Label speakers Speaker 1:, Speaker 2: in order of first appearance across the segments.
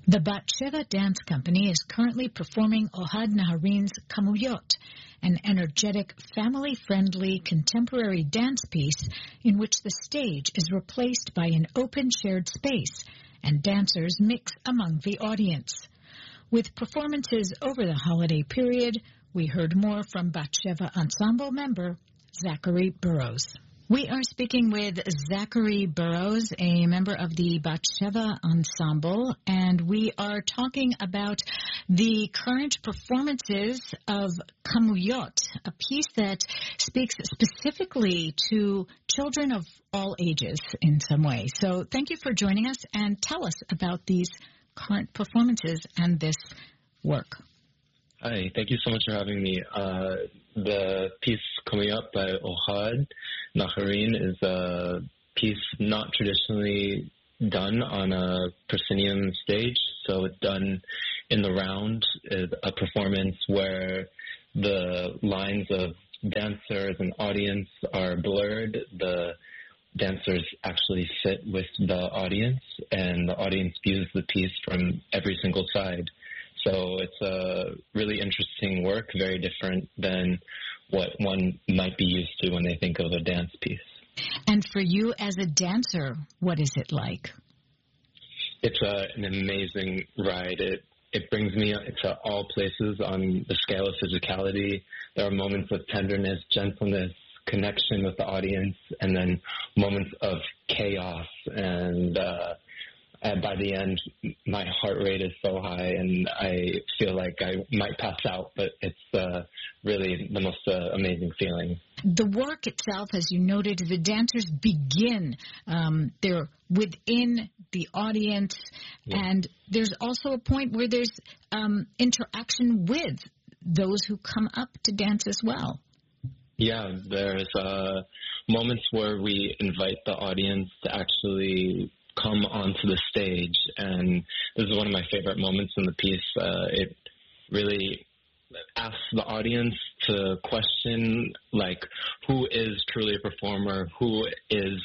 Speaker 1: The Batsheva Dance Company is currently performing Ohad Naharin's Kamuyot, an energetic, family-friendly contemporary dance piece in which the stage is replaced by an open shared space and dancers mix among the audience. With performances over the holiday period, we heard more from Batsheva Ensemble member Zachary Burrows. We are speaking with Zachary Burrows, a member of the Batsheva Ensemble, and we are talking about the current performances of Kamuyot, a piece that speaks specifically to children of all ages in some way. So thank you for joining us, and tell us about these current performances and this work.
Speaker 2: Hi, thank you so much for having me. The piece Kamuyot by Ohad Naharin is a piece not traditionally done on a proscenium stage, so it's done in the round, a performance where the lines of dancers and audience are blurred. The dancers actually sit with the audience, and the audience views the piece from every single side. So it's a really interesting work, very different than what one might be used to when they think of a dance piece.
Speaker 1: And for you as a dancer, what is it like?
Speaker 2: It's an amazing ride. It brings me to all places on the scale of physicality. There are moments of tenderness, gentleness, connection with the audience, and then moments of chaos. And by the end, my heart rate is so high, and I feel like I might pass out, but it's really the most amazing feeling.
Speaker 1: The work itself, as you noted, the dancers begin. They're within the audience, and there's also a point where there's interaction with those who come up to dance as well.
Speaker 2: Yeah, there's moments where we invite the audience to actually come onto the stage, and this is one of my favorite moments in the piece. It really asks the audience to question, like, who is truly a performer, who is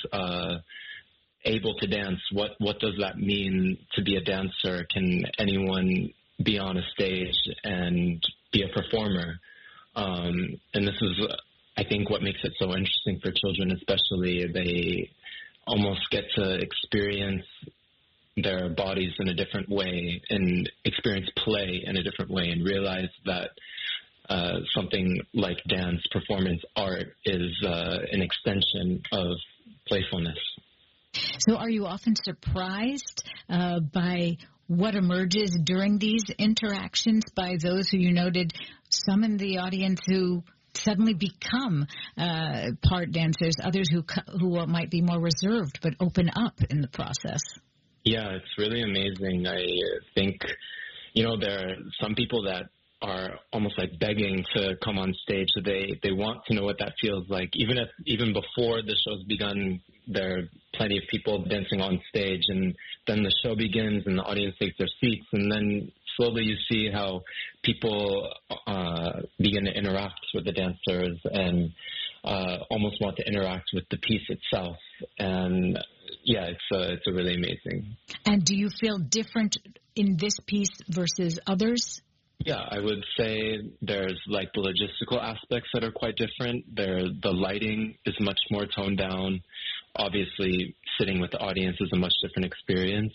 Speaker 2: able to dance, what does that mean to be a dancer? Can anyone be on a stage and be a performer? And this is, I think, what makes it so interesting for children especially. They almost get to experience their bodies in a different way and experience play in a different way and realize that something like dance, performance, art is an extension of playfulness.
Speaker 1: So are you often surprised by what emerges during these interactions by those who you noted, some in the audience who suddenly become part dancers, others who might be more reserved but open up in the process?
Speaker 2: Yeah, it's really amazing. I think, there are some people that are almost like begging to come on stage. So they want to know what that feels like. Even before the show's begun, there are plenty of people dancing on stage, and then the show begins and the audience takes their seats, and then slowly you see how people begin to interact with the dancers and almost want to interact with the piece itself. And yeah, it's a really amazing. And
Speaker 1: do you feel different in this piece versus others?
Speaker 2: Yeah, I would say there's like the logistical aspects that are quite different. The lighting is much more toned down. Obviously, sitting with the audience is a much different experience.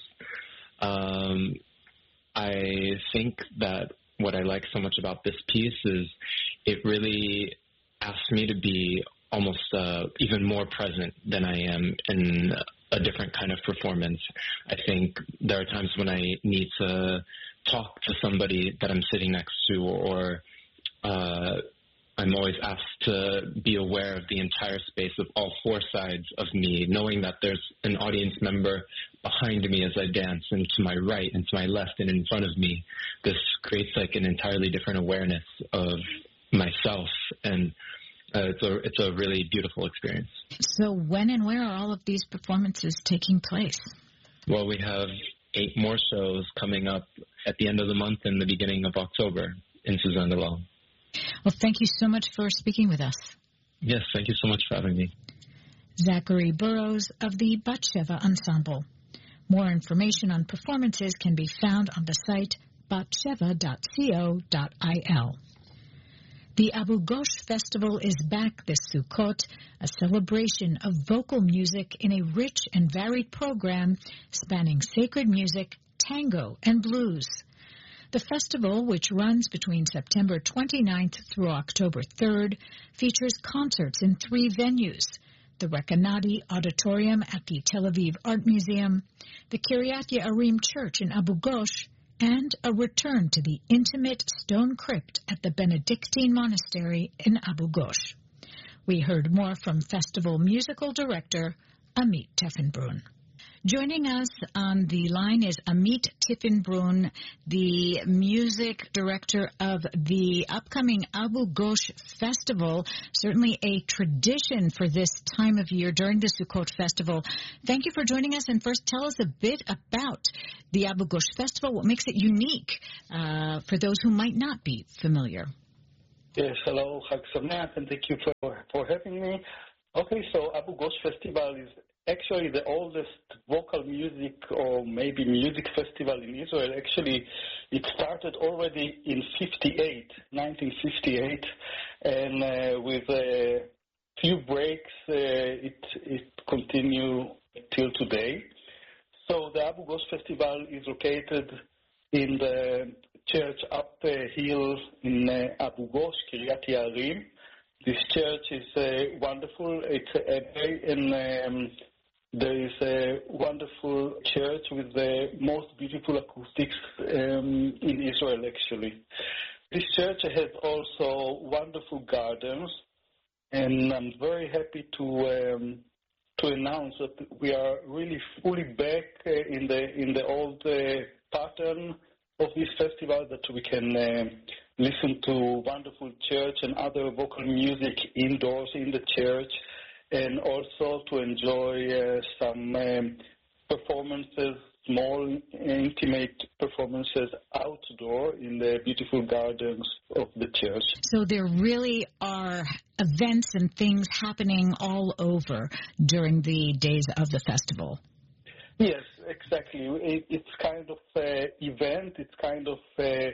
Speaker 2: I think that what I like so much about this piece is it really asks me to be almost even more present than I am in a different kind of performance. I think there are times when I need to talk to somebody that I'm sitting next to, or I'm always asked to be aware of the entire space of all four sides of me, knowing that there's an audience member behind me as I dance, and to my right and to my left and in front of me. This creates like an entirely different awareness of myself, and it's a really beautiful experience.
Speaker 1: So when and where are all of these performances taking place?
Speaker 2: Well, we have 8 more shows coming up at the end of the month and the beginning of October in Suzanne-des-Laux.
Speaker 1: Well, thank you so much for speaking with us.
Speaker 2: Yes, thank you so much for having me.
Speaker 1: Zachary Burrows of the Batsheva Ensemble. More information on performances can be found on the site batsheva.co.il. The Abu Ghosh Festival is back this Sukkot, a celebration of vocal music in a rich and varied program spanning sacred music, tango, and blues. The festival, which runs between September 29th through October 3rd, features concerts in 3 venues: the Rekanati Auditorium at the Tel Aviv Art Museum, the Kiryat Ye'arim Church in Abu Ghosh, and a return to the intimate stone crypt at the Benedictine Monastery in Abu Ghosh. We heard more from festival musical director Amit Tiffenbrun. Joining us on the line is Amit Tiffenbrun, the music director of the upcoming Abu Ghosh Festival, certainly a tradition for this time of year during the Sukkot Festival. Thank you for joining us, and first tell us a bit about the Abu Ghosh Festival, what makes it unique for those who might not be familiar.
Speaker 3: Yes, hello, Chag Sameach, and thank you for having me. Okay, so Abu Ghosh Festival is actually the oldest vocal music or maybe music festival in Israel. Actually, it started already in 1958, and with a few breaks, it continued till today. So the Abu Ghosh Festival is located in the church up the hill in Abu Ghosh, Kiryat Ye'arim. This church is wonderful. It's and there is a wonderful church with the most beautiful acoustics in Israel, actually. This church has also wonderful gardens, and I'm very happy to announce that we are really fully back in the old pattern of this festival, that we can listen to wonderful church and other vocal music indoors in the church, and also to enjoy some performances, small, intimate performances outdoor in the beautiful gardens of the church.
Speaker 1: So there really are events and things happening all over during the days of the festival.
Speaker 3: Yes, exactly. It's kind of an event. It's kind of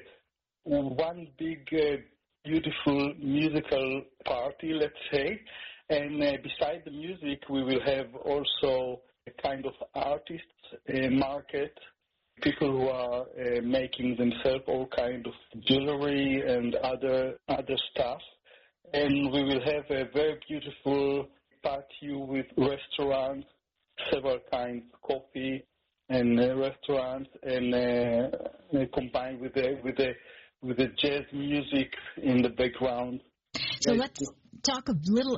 Speaker 3: one big, beautiful musical party, let's say. And beside the music, we will have also a kind of artists market, people who are making themselves all kind of jewelry and other stuff. And we will have a very beautiful patio with restaurants, several kinds of coffee and restaurants, and combined with the jazz music in the background.
Speaker 1: So let's talk a little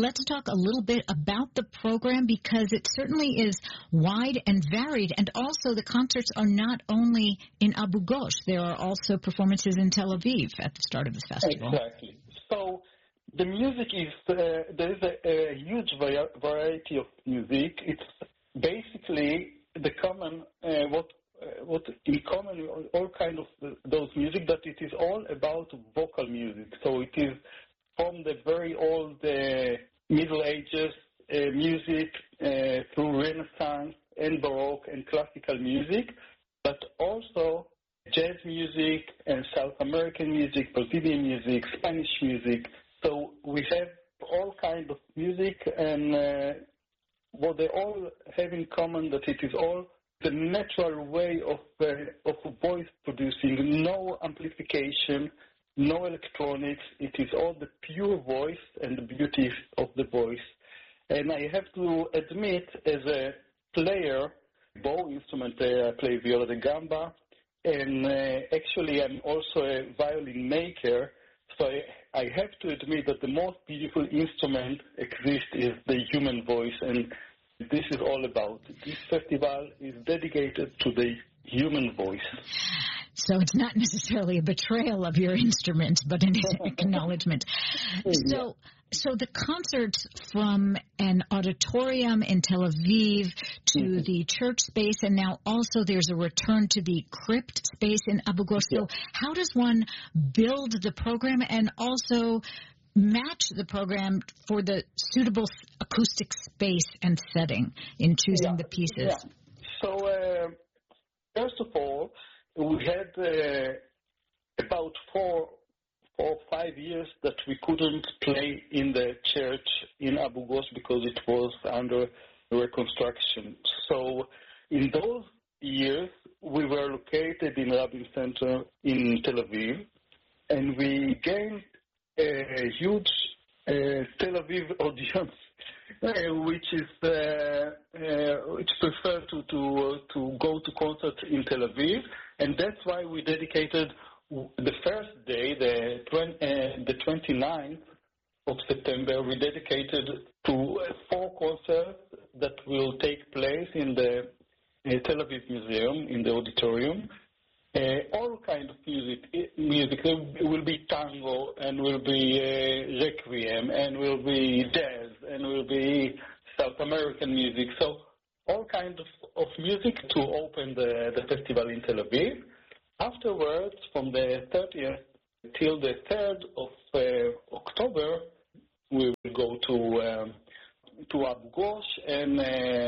Speaker 1: bit about the program, because it certainly is wide and varied, and also the concerts are not only in Abu Ghosh. There are also performances in Tel Aviv at the start of this festival.
Speaker 3: Exactly. So the music is there is a huge variety of music. It's basically the common what in common all kind of those music, that it is all about vocal music. So it is from the very old Middle Ages music through Renaissance and Baroque and classical music, but also jazz music and South American music, Brazilian music, Spanish music. So we have all kinds of music, and what they all have in common, that it is all the natural way of voice producing, no amplification, no electronics. It is all the pure voice and the beauty of the voice. And I have to admit, as a player, bow instrument, I play viola da gamba, and actually I'm also a violin maker. So I have to admit that the most beautiful instrument exists is the human voice, and this is all about. This festival is dedicated to the human voice.
Speaker 1: So it's not necessarily a betrayal of your instrument, but an acknowledgement. So the concerts from an auditorium in Tel Aviv to the church space, and now also there's a return to the crypt space in Abu Ghosh. So how does one build the program and also match the program for the suitable acoustic space and setting in choosing the pieces?
Speaker 3: Yeah. So first of all, we had about 4 or 5 years that we couldn't play in the church in Abu Ghosh because it was under reconstruction. So in those years, we were located in Rabin Center in Tel Aviv, and we gained a huge Tel Aviv audience, which prefer to go to concerts in Tel Aviv, and that's why we dedicated the first day, the 29th of September, we dedicated to 4 concerts that will take place in the Tel Aviv Museum, in the auditorium. All kind of music. There will be tango, and will be requiem, and will be jazz, and will be South American music. So all kinds of music to open the festival in Tel Aviv. Afterwards, from the 30th till the 3rd of October, we will go to Abu Ghosh, and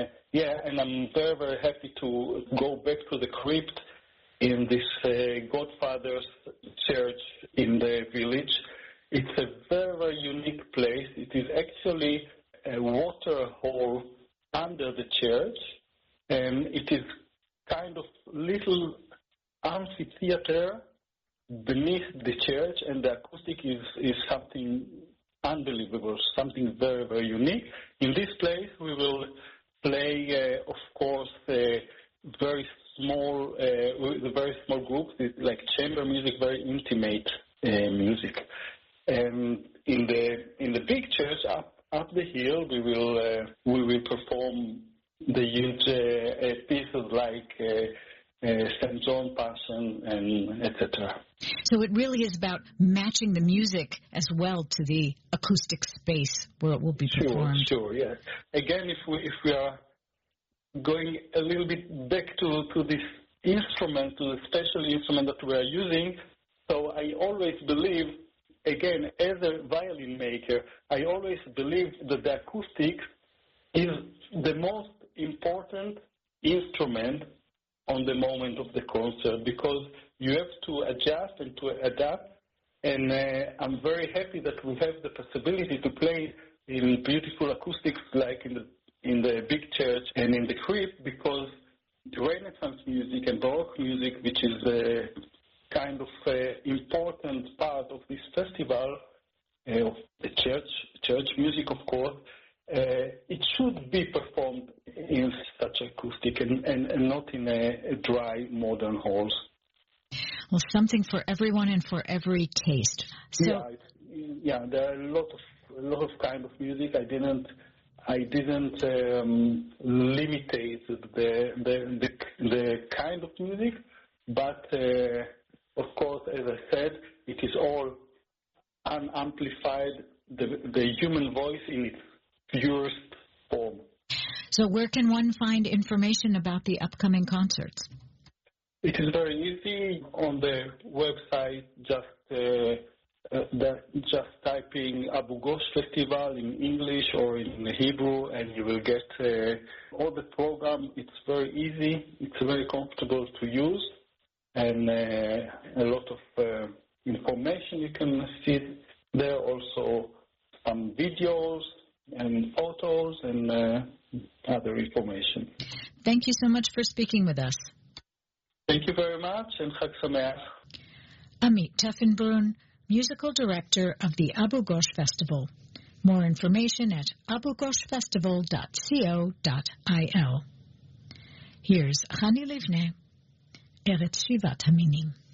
Speaker 3: I'm very, very happy to go back to the crypt in this Godfather's church in the village. It's a very, very unique place. It is actually a water hole under the church, and it is kind of little amphitheater beneath the church, and the acoustic is something unbelievable, something very, very unique. In this place, we will play, of course, very small groups, like chamber music, very intimate music. And in the big church up the hill, we will perform the huge pieces like St. John Passion and etc.
Speaker 1: So it really is about matching the music as well to the acoustic space where it will be performed.
Speaker 3: Sure, yeah. Again, if we are going a little bit back to this instrument, to the special instrument that we are using, so I always believe, again, as a violin maker, I always believe that the acoustic is the most important instrument on the moment of the concert, because you have to adjust and to adapt, and I'm very happy that we have the possibility to play in beautiful acoustics like in the big church and in the crypt, because Renaissance music and Baroque music, which is a kind of important part of this festival, of the church music, of course, it should be performed in such acoustic and not in a dry modern halls.
Speaker 1: Well, something for everyone and for every taste. So,
Speaker 3: yeah, there are a lot of kind of music. I didn't limit the kind of music, but of course, as I said, it is all unamplified, the human voice in its purest form.
Speaker 1: So where can one find information about the upcoming concerts?
Speaker 3: It is very easy on the website. Just typing Abu Ghosh Festival in English or in Hebrew, and you will get all the program. It's very easy. It's very comfortable to use, and a lot of information you can see there. Also, some videos and photos and other information.
Speaker 1: Thank you so much for speaking with us.
Speaker 3: Thank you very much, and Chag Sameach.
Speaker 1: Amit Teffenbrun, Musical Director of the Abu Ghosh Festival. More information at abugoshfestival.co.il. Here's Chani Livne, Eretz Shivat Haminim.